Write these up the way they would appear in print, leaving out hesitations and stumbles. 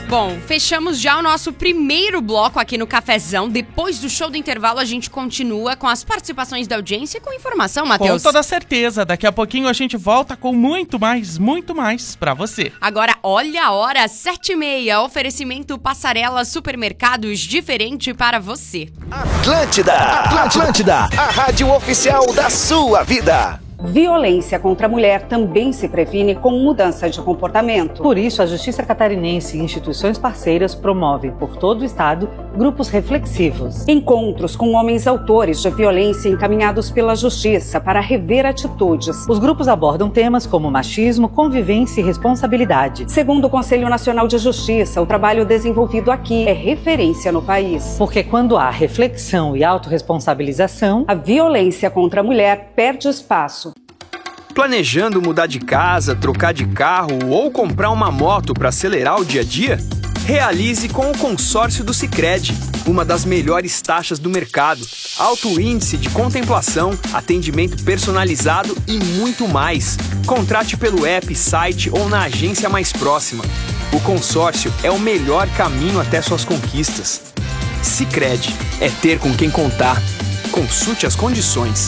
Bom, fechamos já o nosso primeiro bloco aqui no Cafezão. Depois do show do intervalo, a gente continua com as participações da audiência e com informação, Matheus. Com toda certeza. Daqui a pouquinho a gente volta com muito mais pra você. Agora, olha a hora, 7h30. Oferecimento Passarela Supermercados, diferente para você. Atlântida, a rádio oficial da sua vida. Violência contra a mulher também se previne com mudança de comportamento. Por isso, a Justiça Catarinense e instituições parceiras promovem por todo o estado grupos reflexivos. Encontros com homens autores de violência encaminhados pela Justiça para rever atitudes. Os grupos abordam temas como machismo, convivência e responsabilidade. Segundo o Conselho Nacional de Justiça, o trabalho desenvolvido aqui é referência no país. Porque quando há reflexão e autorresponsabilização, a violência contra a mulher perde espaço. Planejando mudar de casa, trocar de carro ou comprar uma moto para acelerar o dia a dia? Realize com o consórcio do Sicredi, uma das melhores taxas do mercado, alto índice de contemplação, atendimento personalizado e muito mais. Contrate pelo app, site ou na agência mais próxima. O consórcio é o melhor caminho até suas conquistas. Sicredi, é ter com quem contar. Consulte as condições.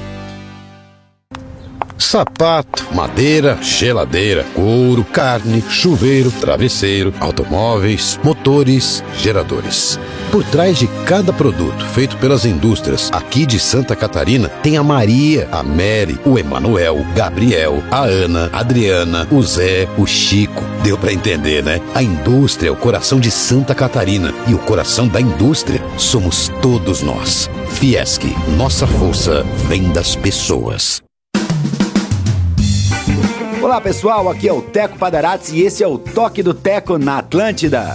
Sapato, madeira, geladeira, couro, carne, chuveiro, travesseiro, automóveis, motores, geradores. Por trás de cada produto feito pelas indústrias aqui de Santa Catarina, tem a Maria, a Mary, o Emanuel, Gabriel, a Ana, a Adriana, o Zé, o Chico. Deu pra entender, né? A indústria é o coração de Santa Catarina e o coração da indústria somos todos nós. Fiesc, nossa força vem das pessoas. Olá pessoal, aqui é o Teco Padarates e esse é o Toque do Teco na Atlântida.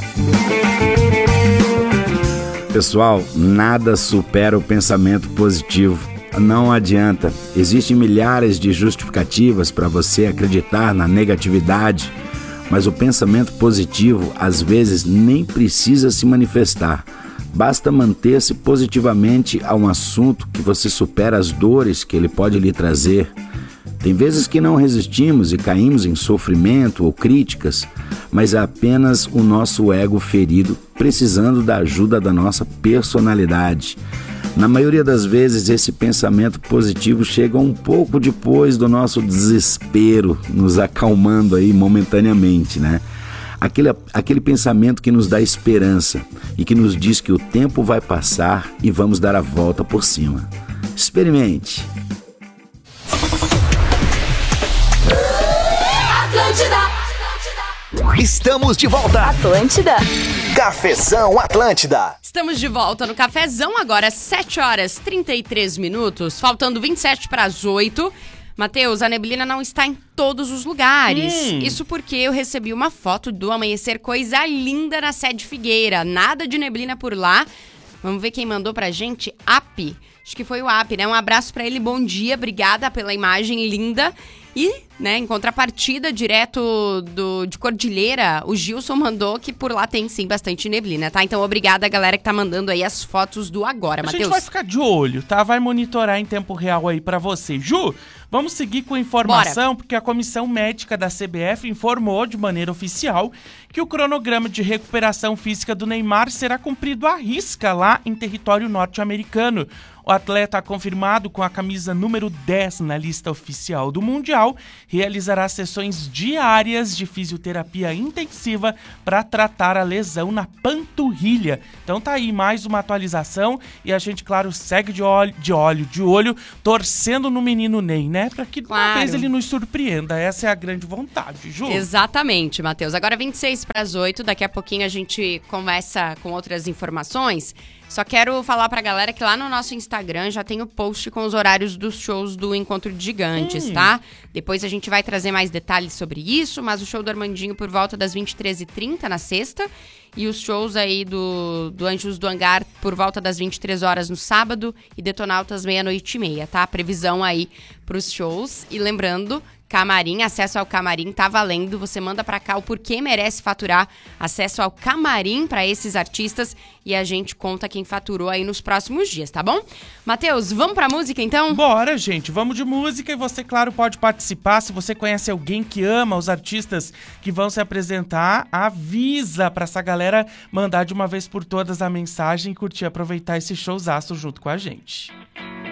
Pessoal, nada supera o pensamento positivo. Não adianta, existem milhares de justificativas para você acreditar na negatividade, mas o pensamento positivo às vezes nem precisa se manifestar. Basta manter-se positivamente a um assunto que você supera as dores que ele pode lhe trazer. Tem vezes que não resistimos e caímos em sofrimento ou críticas, mas é apenas o nosso ego ferido precisando da ajuda da nossa personalidade. Na maioria das vezes, esse pensamento positivo chega um pouco depois do nosso desespero, nos acalmando aí momentaneamente, né? Aquele pensamento que nos dá esperança e que nos diz que o tempo vai passar e vamos dar a volta por cima. Experimente! Estamos de volta. Atlântida. Cafezão Atlântida. Estamos de volta no Cafezão, agora 7h33, faltando 27 para as 8. Matheus, a neblina não está em todos os lugares. Isso porque eu recebi uma foto do amanhecer, coisa linda na Sede Figueira. Nada de neblina por lá. Vamos ver quem mandou pra gente. Api. Acho que foi o Api, né? Um abraço pra ele, bom dia, obrigada pela imagem linda. E, né, em contrapartida, direto de Cordilheira, o Gilson mandou que por lá tem, sim, bastante neblina, tá? Então, obrigada a galera que tá mandando aí as fotos do agora, Matheus. A gente vai ficar de olho, tá? Vai monitorar em tempo real aí pra você. Ju, vamos seguir com informação, Bora. Porque a Comissão Médica da CBF informou de maneira oficial que o cronograma de recuperação física do Neymar será cumprido à risca lá em território norte-americano. O atleta, confirmado com a camisa número 10 na lista oficial do Mundial, realizará sessões diárias de fisioterapia intensiva para tratar a lesão na panturrilha. Então tá aí mais uma atualização e a gente, claro, segue de olho, torcendo no menino Ney, né? Para que talvez ele nos surpreenda. Essa é a grande vontade, Ju. Exatamente, Matheus. Agora 26 para as 8, daqui a pouquinho a gente conversa com outras informações. Só quero falar pra galera que lá no nosso Instagram já tem o post com os horários dos shows do Encontro de Gigantes, tá? Depois a gente vai trazer mais detalhes sobre isso, mas o show do Armandinho por volta das 23h30 na sexta e os shows aí do Anjos do Hangar por volta das 23 horas no sábado e Detonautas 00:30, tá? Previsão aí pros shows. E lembrando, camarim, acesso ao camarim, tá valendo. Você manda pra cá o porquê merece faturar acesso ao camarim pra esses artistas e a gente conta quem faturou aí nos próximos dias, tá bom? Matheus, vamos pra música então? Bora, gente, vamos de música e você, claro, pode participar. Se você conhece alguém que ama os artistas que vão se apresentar, avisa pra essa galera mandar de uma vez por todas a mensagem e curtir, aproveitar esse showzaço junto com a gente.